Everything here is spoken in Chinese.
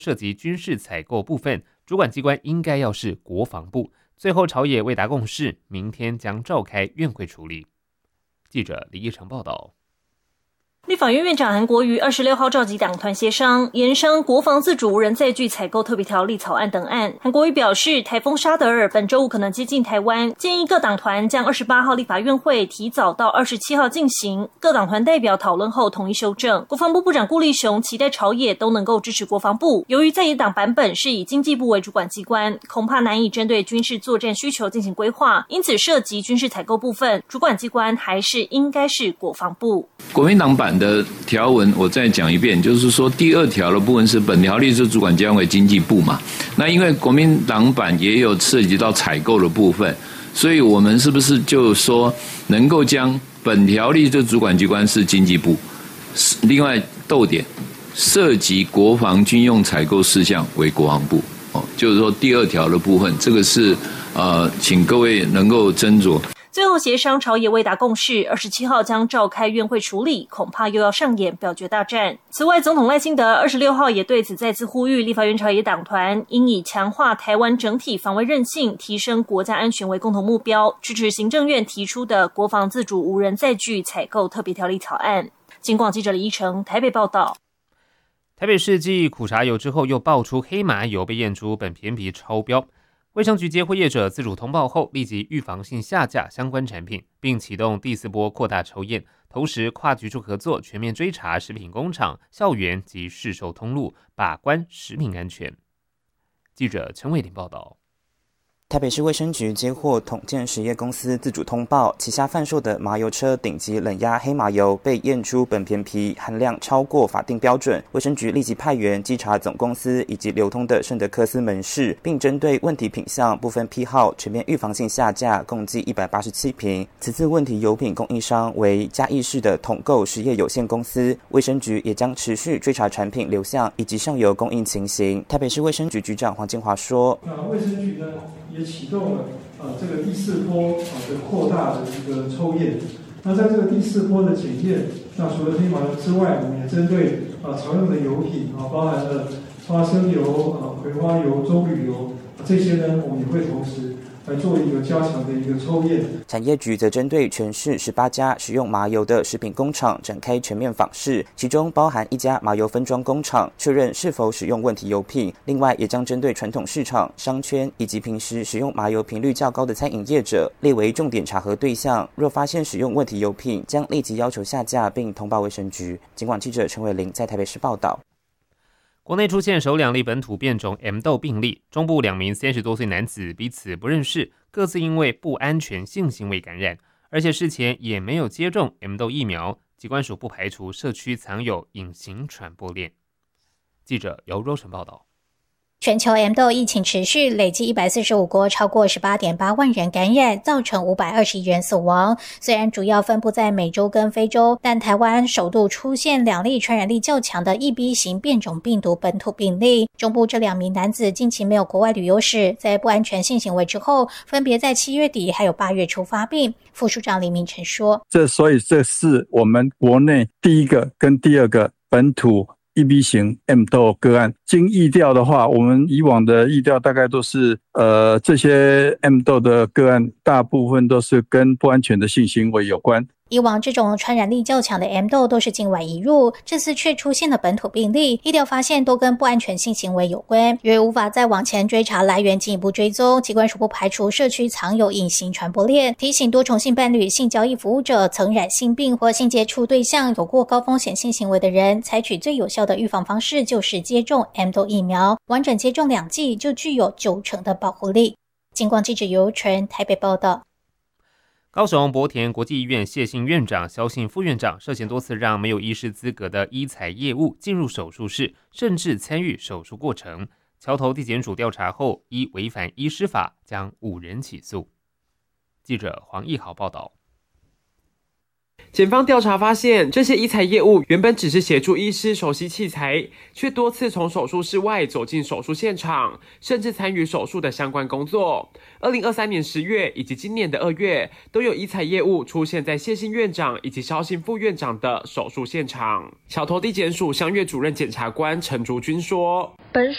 涉及军事采购部分，主管机关应该要是国防部。最后朝野未达共识，明天将召开院会处理。记者李义成报道。 立法院院长韩国瑜26号召集党团协商，研商国防自主无人载具采购特别条例草案等案。韩国瑜表示，台风沙德尔本周五可能接近台湾，建议各党团将28号立法院会提早到27号进行。各党团代表讨论后同意修正。国防部部长顾立雄期待朝野都能够支持国防部。由于在野党版本是以经济部为主管机关，恐怕难以针对军事作战需求进行规划，因此涉及军事采购部分，主管机关还是应该是国防部。 国民党版的条文我再讲一遍，就是说第2条的部分是本条例是主管机关为经济部嘛，那因为国民党版也有涉及到采购的部分，所以我们是不是就说能够将本条例的主管机关是经济部，另外逗点涉及国防军用采购事项为国防部，就是说第2条的部分，这个是请各位能够斟酌。 最后协商朝野未达共识，27号将召开院会处理，恐怕又要上演表决大战。此外，总统赖清德26号也对此再次呼吁立法院朝野党团应以强化台湾整体防卫韧性、提升国家安全为共同目标，支持行政院提出的国防自主无人载具采购特别条例草案。警广记者李依成台北报道。 台北市继苦茶油之后，又爆出黑麻油被验出苯偏皮超标。卫生局接获业者自主通报后，立即预防性下架相关产品，并启动第4波扩大抽验，同时跨局处合作，全面追查食品工厂、校园及市售通路，把关食品安全。记者陈伟霆报道。 台北市卫生局接获统建实业公司自主通报，旗下贩售的麻油车顶级冷压黑麻油被验出苯偏皮含量超过法定标准。卫生局立即派员稽查总公司以及流通的圣德克斯门市，并针对问题品项不分批号全面预防性下架，共计187瓶。此次问题油品供应商为嘉义市的统购实业有限公司，卫生局也将持续追查产品流向以及上游供应情形。台北市卫生局局长黄金华说： 卫生局呢也启动了这个第4波的扩大的一个抽验。那在这个第4波的检验，那除了黑麻油之外，我们也针对常用的油品包含了花生油、葵花油、棕榈油这些呢，我们也会同时来做一个加强的一个抽验。 产业局则针对全市18家使用麻油的食品工厂展开全面访视，其中包含1家麻油分装工厂，确认是否使用问题油品。另外，也将针对传统市场、商圈以及平时使用麻油频率较高的餐饮业者列为重点查核对象。若发现使用问题油品，将立即要求下架并通报卫生局。警广记者陈伟玲在台北市报道。 国内出现首2例本土变种 M 豆病例，中部2名30多岁男子彼此不认识，各自因为不安全性行为感染，而且事前也没有接种 M 豆疫苗，疾管署不排除社区藏有隐形传播链。记者由若晨报道。 全球 M 豆疫情持续，累计145国，超过18.8万人感染，造成521人死亡。虽然主要分布在美洲跟非洲，但台湾首度出现2例传染力较强的 EB 型变种病毒本土病例。中部这2名男子近期没有国外旅游史，在不安全性行为之后，分别在7月底还有8月初发病。副署长李明成说： 所以这是我们国内第1个跟第2个本土EB 型 M 豆个案。经疫调的话，我们以往的疫调大概都是这些 M 豆的个案大部分都是跟不安全的性行为有关。 以往这种传染力较强的 M 豆都是境外移入，这次却出现了本土病例，疫调发现都跟不安全性行为有关，因为无法再往前追查来源进一步追踪，疾管署不排除社区藏有隐形传播链，提醒多重性伴侣、性交易服务者、曾染性病或性接触对象有过高风险性行为的人，采取最有效的预防方式就是接种 M 豆疫苗，完整接种2剂就具有90%的保护力。警广记者尤纯台北报道。 高雄博田国际医院谢姓院长、萧姓副院长涉嫌多次让没有医师资格的医材业务进入手术室，甚至参与手术过程。桥头地检署调查后，依违反医师法，将5人起诉。记者黄义豪报道。 检方调查发现，这些医材业务原本只是协助医师熟悉器材，却多次从手术室外走进手术现场，甚至参与手术的相关工作。2023年10月以及今年的2月，都有医材业务出现在谢姓院长以及萧姓副院长的手术现场。桥头地检署乡岳主任检察官陈竹君说： 本